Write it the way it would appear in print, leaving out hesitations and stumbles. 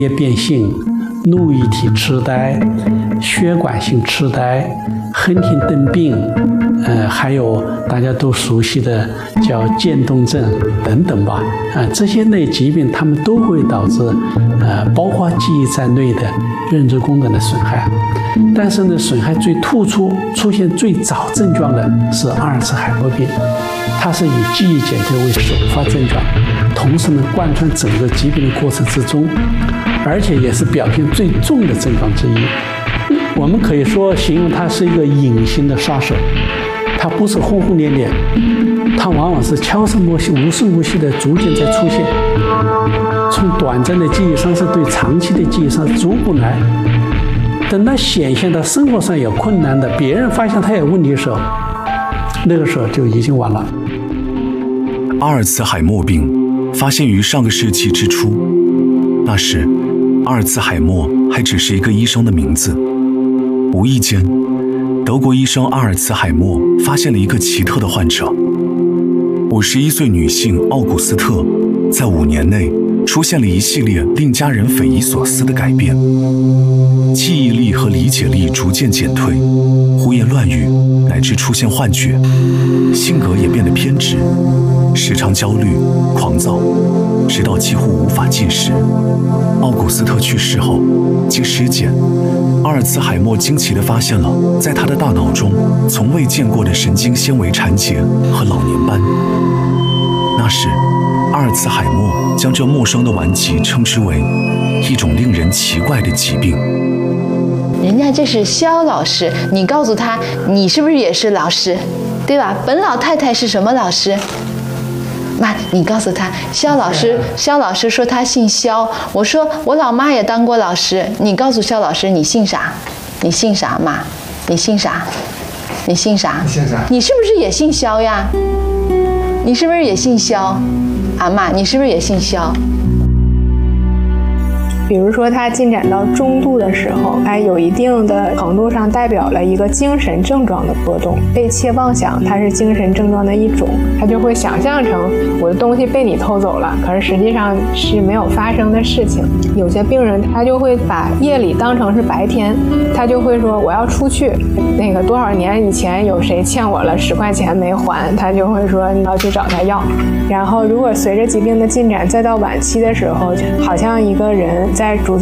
叶变性、路易体痴呆、血管性痴呆、亨廷顿病，还有大家都熟悉的叫渐冻症等等吧。这些类疾病它们都会导致包括记忆在内的认知功能的损害。但是呢，损害最突出、出现最早症状的是阿尔茨海默病，它是以记忆减退为首发症状，同时呢贯穿整个疾病的过程之中，而且也是表现最重的症状之一。我们可以说形容它是一个隐形的杀手，它不是轰轰烈烈，它往往是悄声无息、无声无息的逐渐在出现，从短暂的记忆丧失对长期的记忆丧失逐步来，等它显现到生活上有困难的，别人发现他有问题的时候，那个时候就已经晚了。 阿尔茨海默病发现于上个世纪之初，那时阿尔茨海默还只是一个医生的名字。无意间，德国医生阿尔茨海默发现了一个奇特的患者。51岁女性奥古斯特在5年内出现了一系列令家人匪夷所思的改变，记忆力和理解力逐渐减退，胡言乱语，乃至出现幻觉，性格也变得偏执，时常焦虑、狂躁，直到几乎无法进食。奥古斯特去世后，经尸检，阿尔茨海默惊奇地发现了在他的大脑中从未见过的神经纤维缠结和老年斑。那时，阿尔茨海默将这陌生的顽疾称之为一种令人奇怪的疾病。 人家这是肖老师，你告诉他，你是不是也是老师，对吧？本老太太是什么老师？妈，你告诉他，肖老师说他姓肖，我说我老妈也当过老师，你告诉肖老师你姓啥？你姓啥？妈，你姓啥？你姓啥？你是不是也姓肖呀？你是不是也姓肖？啊妈，你是不是也姓肖？ 比如说它进展到中度的时候，有一定的程度上代表了一个精神症状的波动。被窃妄想它是精神症状的一种，他就会想象成我的东西被你偷走了，可是实际上是没有发生的事情。有些病人他就会把夜里当成是白天，他就会说我要出去，那个多少年以前有谁欠我了10块钱没还，他就会说你要去找他要。然后如果随着疾病的进展再到晚期的时候，好像一个人在逐渐